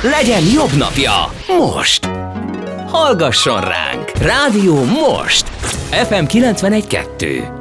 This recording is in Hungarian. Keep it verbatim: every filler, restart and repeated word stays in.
Legyen jobb napja, most! Hallgasson ránk! Rádió most! ef em kilencvenegy kettő.